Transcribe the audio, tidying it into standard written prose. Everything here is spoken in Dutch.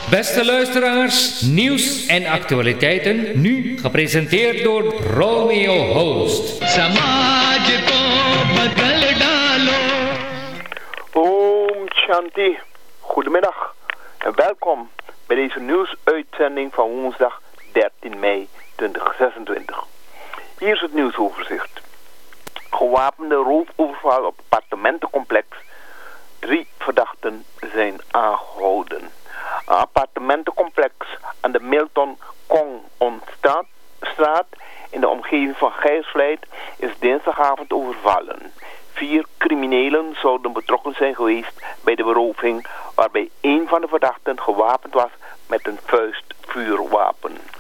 Beste luisteraars, nieuws en actualiteiten, nu gepresenteerd door Romeo Host. Om Shanti, goedemiddag en welkom bij deze nieuwsuitzending van woensdag 13 mei 2026. Hier is het nieuwsoverzicht. Gewapende roofoverval op appartementencomplex. 3 verdachten zijn aangehouden. Een appartementencomplex aan de Milton Kong-on-straat in de omgeving van Gijsvliet is dinsdagavond overvallen. 4 criminelen zouden betrokken zijn geweest bij de beroving, waarbij 1 van de verdachten gewapend was met een vuistvuurwapen.